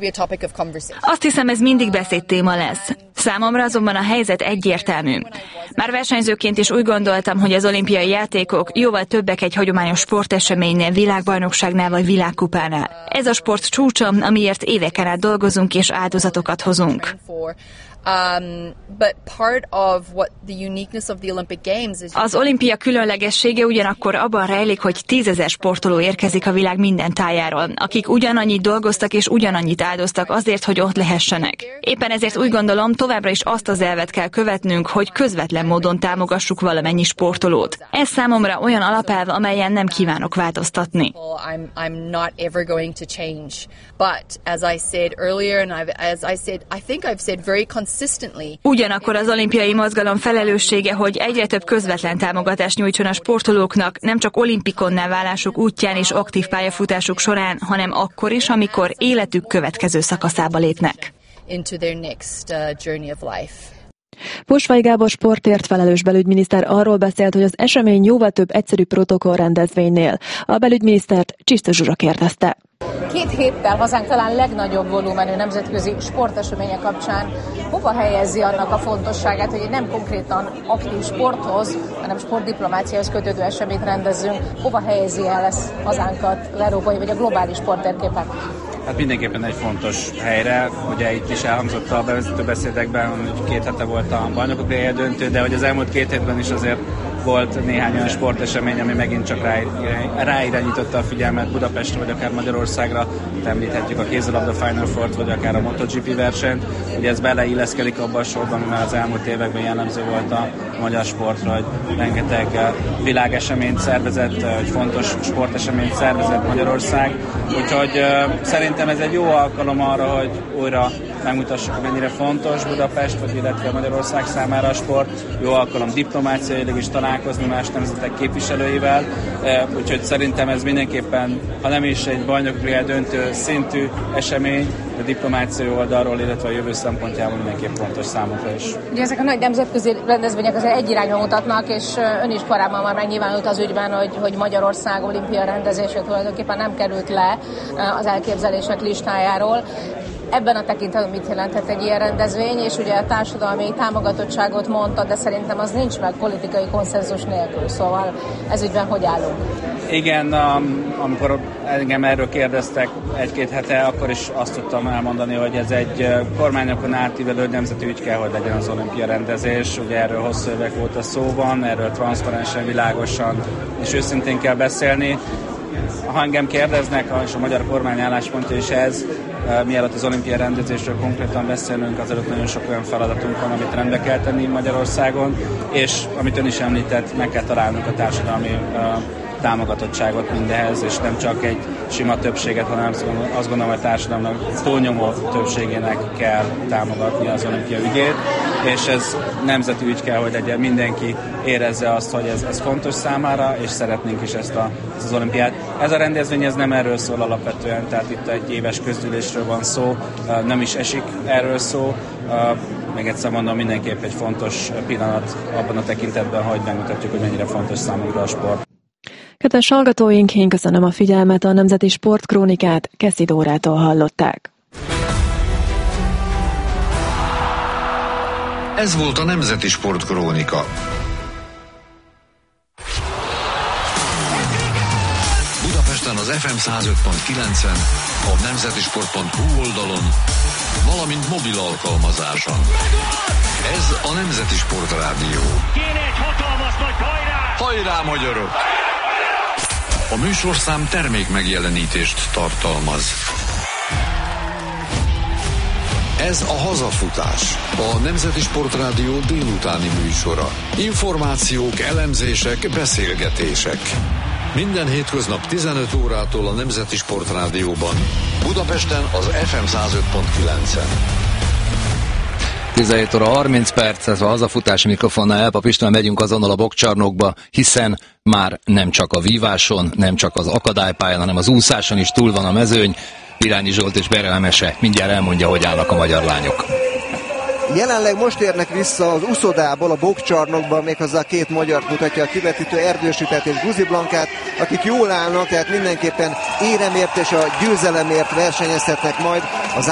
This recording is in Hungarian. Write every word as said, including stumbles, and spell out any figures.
Azt hiszem, ez mindig beszédtéma lesz. Számomra azonban a helyzet egyértelmű. Már versenyzőként is úgy gondoltam, hogy az olimpiai játékok jóval többek egy hagyományos sporteseménynél, világbajnokságnál vagy világkupánál. Ez a sport csúcsa, amiért éveken át dolgozunk és áldozatokat hozunk. Az olimpia különlegessége ugyanakkor abban rejlik, hogy tízezer sportoló érkezik a világ minden tájáról, akik ugyanannyit dolgoztak és ugyanannyit áldoztak azért, hogy ott lehessenek. Éppen ezért úgy gondolom, továbbra is azt az elvet kell követnünk, hogy közvetlen módon támogassuk valamennyi sportolót. Ez számomra olyan alapelv, amelyen nem kívánok változtatni. Ugyanakkor az olimpiai mozgalom felelőssége, hogy egyre több közvetlen támogatást nyújtson a sportolóknak, nem csak olimpikonná válásuk útján és aktív pályafutásuk során, hanem akkor is, amikor életük következő szakaszába lépnek. Posvay Gábor sportért felelős belügyminiszter arról beszélt, hogy az esemény jóval több egyszerű protokoll rendezvénynél. A belügyminisztert Csisztus Zsuzsa kérdezte. Két héttel hazánk talán legnagyobb volumenű nemzetközi sporteseménye kapcsán hova helyezi annak a fontosságát, hogy nem konkrétan aktív sporthoz, hanem sportdiplomáciához kötődő eseményt rendezzünk, hova helyezi el ezt hazánkat az európai vagy a globális sporttérképen? Hát mindenképpen egy fontos helyre, ugye itt is elhangzott a bevezető beszédekben, hogy két hete volt a bajnokok ligája döntő, de hogy az elmúlt két hétben is azért volt néhány olyan sportesemény, ami megint csak rá, ráirányította a figyelmet Budapestre, vagy akár Magyarországra. Itt említhetjük a kézilabda Final Four-t, vagy akár a MotoGP versenyt. Ugye ez beleilleszkedik abba a sorban, ami már az elmúlt években jellemző volt a magyar sportra, hogy rengeteg világeseményt szervezett, hogy fontos sporteseményt szervezett Magyarország. Úgyhogy uh, szerintem ez egy jó alkalom arra, hogy újra megmutassuk, mennyire fontos Budapest, vagy illetve Magyarország számára a sport. Jó alkalom diplomáciailag is találkozni más nemzetek képviselőivel, úgyhogy szerintem ez mindenképpen, ha nem is egy bajnokok ligája döntő szintű esemény, de diplomáciai oldalról, illetve a jövő szempontjából mindenképp fontos számunkra is. Ugye ezek a nagy nemzetközi rendezvények azért egy irányba mutatnak, és ön is korábban már megnyilvánult az ügyben, hogy, hogy Magyarország olimpia rendezése tulajdonképpen nem került le az elképzelések listájáról. Ebben a tekintetben mit jelenthet egy ilyen rendezvény, és ugye a társadalmi támogatottságot mondta, de szerintem az nincs meg politikai konszenzus nélkül, szóval ez ügyben hogy állunk? Igen, amikor engem erről kérdeztek egy-két hete, akkor is azt tudtam elmondani, hogy ez egy kormányokon átívelő nemzeti ügy kell, hogy legyen az olimpia rendezés. Ugye erről hosszú évek óta szó van, erről transzparensen, világosan és őszintén kell beszélni. Ha engem kérdeznek, és a magyar kormány álláspontja is ez, mielőtt az olimpia rendezésről konkrétan beszélünk, azelőtt nagyon sok olyan feladatunk van, amit rendbe kell tenni Magyarországon, és amit ön is említett, meg kell találnunk a társadalmi támogatottságot mindehez, és nem csak egy sima többséget, hanem azt gondolom, hogy a társadalomnak túlnyomó többségének kell támogatni az olimpia ügyét, és ez nemzeti ügy kell, hogy legyen, mindenki érezze azt, hogy ez, ez fontos számára, és szeretnénk is ezt, a, ezt az olimpiát. Ez a rendezvény ez nem erről szól alapvetően, tehát itt egy éves közgyűlésről van szó, nem is esik erről szó. Még egyszer mondom, mindenképp egy fontos pillanat abban a tekintetben, hogy megmutatjuk, hogy mennyire fontos számunkra a sport. Kedves hallgatóink, én köszönöm a figyelmet, a Nemzeti Sportkrónikát Keszi Dórától hallották. Ez volt a Nemzeti Sportkrónika. Budapesten az ef em száz öt pont kilencen, a nemzetisport pont hu oldalon, valamint mobil alkalmazáson. Ez a Nemzeti Sportrádió. Kéne egy hatalmas nagy hajrá! Hajrá, magyarok! A műsorszám termék megjelenítést tartalmaz. Ez a Hazafutás, a Nemzeti Sportrádió délutáni műsora. Információk, elemzések, beszélgetések. Minden hétköznap tizenöt órától a Nemzeti Sportrádióban. Budapesten az ef em száz öt pont kilencen. tizenhét óra harminc perc, ez a Hazafutás mikrofonnál Elpap István, megyünk azonnal a boxcsarnokba, hiszen már nem csak a víváson, nem csak az akadálypályán, hanem az úszáson is túl van a mezőny. Irányi Zsolt és Berel Mese mindjárt elmondja, hogy állnak a magyar lányok. Jelenleg most érnek vissza az uszodából, a boxcsarnokban, méghozzá a két magyart mutatja a kivetítő, Erdősütet és Guzi Blankát, akik jól állnak, tehát mindenképpen éremért és a győzelemért versenyezhetnek majd az